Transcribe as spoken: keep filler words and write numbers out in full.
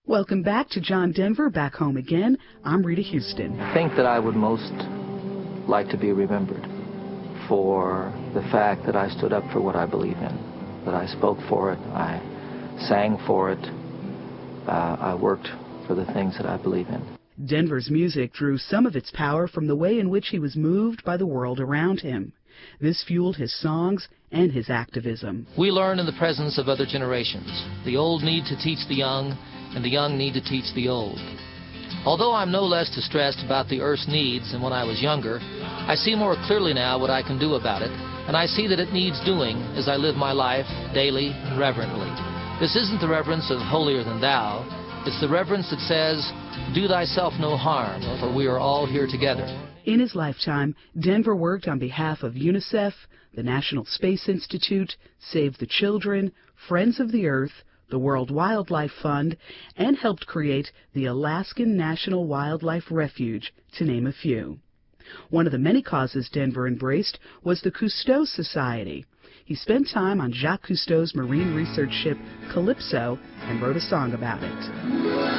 Welcome back to John Denver, Back Home Again. I'm Rita Houston. I think that I would most like to be remembered for the fact that I stood up for what I believe in, that I spoke for it, I sang for it, uh, I worked for the things that I believe in. Denver's music drew some of its power from the way in which he was moved by the world around him. This fueled his songs and his activism. We learn in the presence of other generations. The old need to teach the young, and the young need to teach the old. Although I'm no less distressed about the Earth's needs than when I was younger, I see more clearly now what I can do about it, and I see that it needs doing as I live my life daily and reverently. This isn't the reverence of holier than thou. It's the reverence that says, do thyself no harm, for we are all here together. In his lifetime, Denver worked on behalf of UNICEF, the National Space Institute, Save the Children, Friends of the Earth, the World Wildlife Fund, and helped create the Alaskan National Wildlife Refuge, to name a few. One of the many causes Denver embraced was the Cousteau Society. He spent time on Jacques Cousteau's marine research ship Calypso and wrote a song about it.